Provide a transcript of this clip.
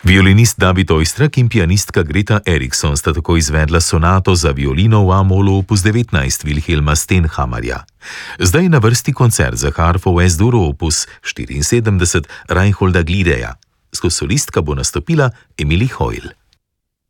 Violinist David Oistrakh in pianistka Greta Eriksson sta tako izvedla sonato za violino v A-molu opus 19 Wilhelma Stenhamarja. Zdaj je na vrsti koncert za harfo v S-duru opus 74 Reinholda Glideja. Skozi solistka bo nastopila Emily Hoyle.